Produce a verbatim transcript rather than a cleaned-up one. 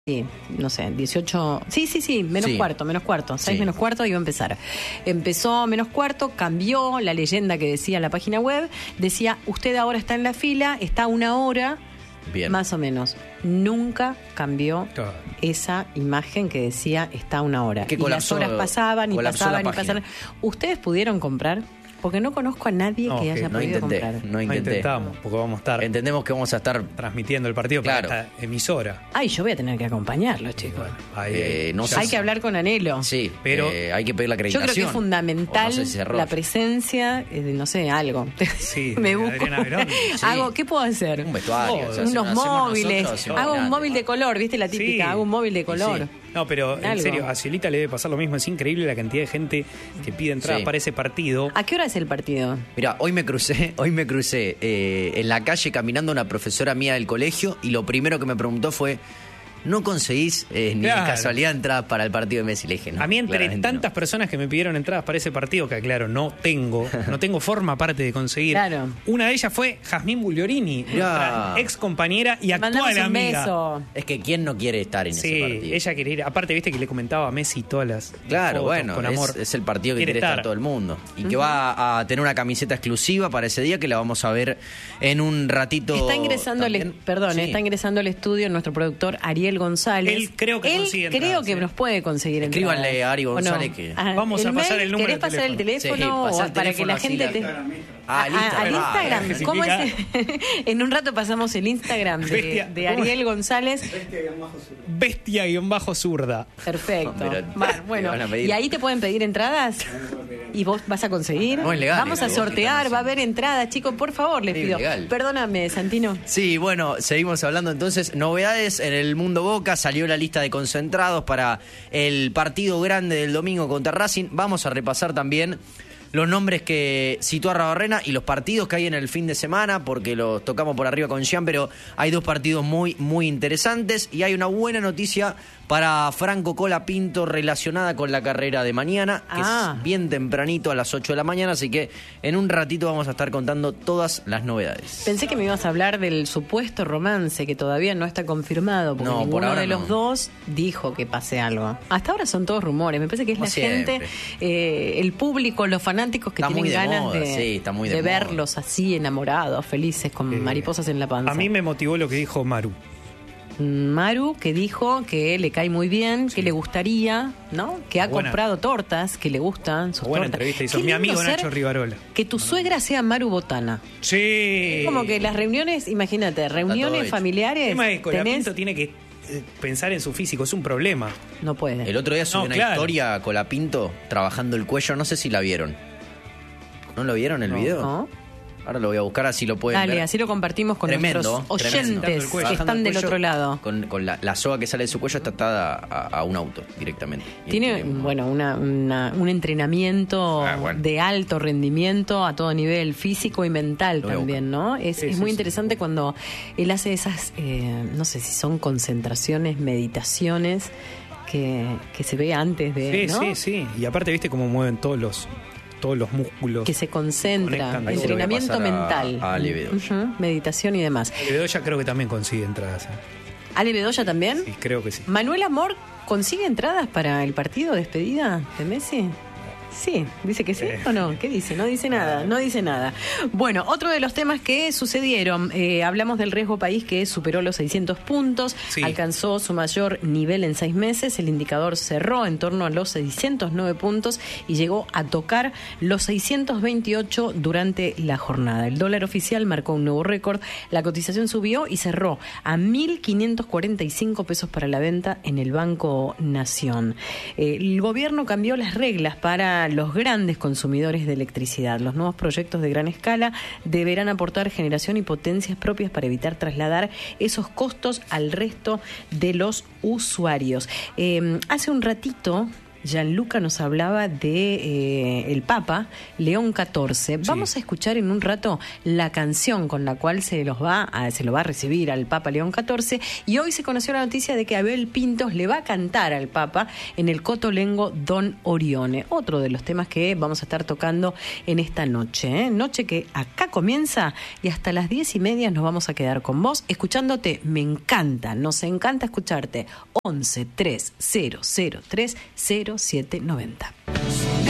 Sí, no sé, dieciocho, sí, sí, sí, menos Sí. cuarto, menos cuarto, seis Sí. menos cuarto iba a empezar. Empezó menos cuarto, cambió la leyenda que decía la página web, decía, usted ahora está en la fila, está a una hora, Bien. más o menos. Nunca cambió Claro. esa imagen que decía, está a una hora. Que Y las colapsó- horas pasaban y colapsó pasaban la y página. pasaban. ¿Ustedes pudieron comprar? Porque no conozco a nadie No, que que haya No podido intenté, comprar. no No intenté. intentamos, porque vamos a estar Entendemos que vamos a estar... transmitiendo el partido Claro. para esta emisora. Ay, yo voy a tener que acompañarlo, chicos. Bueno, ahí, Eh, no ya sé Hay si- que hablar con Anhelo. Sí, Pero- pero hay que pedir la Yo acreditación. creo que es fundamental O no sé si cerró. la presencia eh, de, no sé, algo. Sí, Me de busco. Adriana Verón. Sí. Hago, ¿qué puedo hacer? Un vestuario. Todo. o sea, si Unos lo hacemos móviles. nosotros, Hago un imagínate. móvil de color, ¿viste la típica? Sí. Hago un móvil de color. sí. No, pero en Algo. serio, a Cielita le debe pasar lo mismo. Es increíble la cantidad de gente que pide entradas Sí. para ese partido. ¿A qué hora es el partido? Mira, hoy me crucé, hoy me crucé eh, en la calle caminando una profesora mía del colegio y lo primero que me preguntó fue, ¿no conseguís eh, ni Claro. de casualidad entradas para el partido de Messi? Le dije, no, A mí, entre claramente tantas no. personas que me pidieron entradas para ese partido, que claro, no tengo, no tengo forma aparte de conseguir. Claro. Una de ellas fue Jazmín Bugliorini, nuestra ex compañera y actual Mandamos un amiga. beso. Es que ¿quién no quiere estar en Sí, ese partido? ella quiere ir. Aparte, viste que le comentaba a Messi todas las Claro, fotos bueno, con es, amor. es el partido que quiere, Quiere estar. estar. todo el mundo. Y que va a tener una camiseta exclusiva para ese día que la vamos a ver en un ratito. Está ingresando al, también. perdón, Sí. está ingresando al estudio nuestro productor Ariel González. Él creo que Él consigue creo entradas, que ¿eh? nos puede conseguir entradas. Escríbanle a Ari ¿O no? González que- Ah, Vamos a pasar mail, el número ¿Querés de pasar el teléfono? teléfono Sí, pasá o el para que teléfono la así gente la- te... Ah, el Ah, Instagram. al Ah, Instagram. especifica. ¿Cómo es? En un rato pasamos el Instagram de, Bestia. de Ariel González. Bestia-zurda. Perfecto. Pero- Bueno, bueno, te van a pedir. ¿y ahí te pueden pedir entradas? ¿Y vos vas a conseguir? No, es legal, Vamos a es sortear, legal. va a haber entradas, chicos, por favor, les Es pido. legal. Perdóname, Santino. Sí, bueno, seguimos hablando entonces. Novedades en el mundo Boca. Salió la lista de concentrados para el partido grande del domingo contra Racing. Vamos a repasar también los nombres que citó Arrabarrena y los partidos que hay en el fin de semana, porque los tocamos por arriba con Jean, pero hay dos partidos muy, muy interesantes. Y hay una buena noticia para Franco Colapinto relacionada con la carrera de mañana, que Ah. es bien tempranito a las ocho de la mañana, así que en un ratito vamos a estar contando todas las novedades. Pensé que me ibas a hablar del supuesto romance que todavía no está confirmado, porque No, por ninguno ahora de no. los dos dijo que pase algo. Hasta ahora son todos rumores. Me parece que es Como la siempre. gente, eh, el público, los fanáticos que Está tienen muy de ganas moda, de, sí, está muy de de moda. verlos así enamorados, felices, con Eh, mariposas en la panza. A mí me motivó lo que dijo Maru. Maru, que dijo que le cae muy bien, que le gustaría, ¿no? Que ha Buena. comprado tortas, que le gustan sus Buena tortas. entrevista hizo Qué mi lindo amigo ser Nacho Rivarola. Que tu suegra sea Maru Botana. Sí. Es como que las reuniones, imagínate, reuniones hecho. familiares, El tema es que Colapinto tenés... tiene que eh, pensar en su físico, es un problema. No puede. El otro día subió No, una claro. historia con la Pinto trabajando el cuello, no sé si la vieron. ¿No lo vieron el No, video? ¿no? Ahora lo voy a buscar así lo pueden Dale, ver. así lo compartimos con Tremendo, nuestros tremendo. oyentes que Bajando están el del cuello otro lado. Con, con la, la soga que sale de su cuello está atada a, a un auto directamente. Y Tiene, bueno, una, una- un entrenamiento Ah, bueno. de alto rendimiento a todo nivel, físico y mental Lo voy a también, ¿no? Es, Sí, es sí, muy sí. interesante cuando él hace esas, eh, no sé si son concentraciones, meditaciones, que, que se ve antes de, Sí, ¿no? sí, sí. Y aparte, viste cómo mueven todos los todos los músculos. Que se concentra, Conectan. Ahí se lo voy a entrenamiento pasar a- mental, a Ale Bedoya. Ujú, meditación y demás. El Bedoya creo que también consigue entradas. ¿eh? ¿Ale Bedoya también? Sí, creo que sí. ¿Manuel Amor consigue entradas para el partido de despedida de Messi? Sí, dice que sí Eh. o no. ¿Qué dice? No dice nada, no dice nada. Bueno, otro de los temas que sucedieron, eh, hablamos del riesgo país que superó los seiscientos puntos, Sí. alcanzó su mayor nivel en seis meses, el indicador cerró en torno a los seiscientos nueve puntos y llegó a tocar los seiscientos veintiocho durante la jornada. El dólar oficial marcó un nuevo récord, la cotización subió y cerró a mil quinientos cuarenta y cinco pesos para la venta en el Banco Nación. Eh, el gobierno cambió las reglas para los grandes consumidores de electricidad. Los nuevos proyectos de gran escala deberán aportar generación y potencias propias para evitar trasladar esos costos al resto de los usuarios. Eh, hace un ratito Gianluca nos hablaba de eh, el Papa León catorce. Sí. Vamos a escuchar en un rato la canción con la cual se los va a, se lo va a recibir al Papa León catorce, y hoy se conoció la noticia de que Abel Pintos le va a cantar al Papa en el Cotolengo Don Orione, otro de los temas que vamos a estar tocando en esta noche, ¿eh? Noche que acá comienza y hasta las diez y media nos vamos a quedar con vos escuchándote. Me encanta, nos encanta escucharte. once tres cero cero tres cero siete noventa.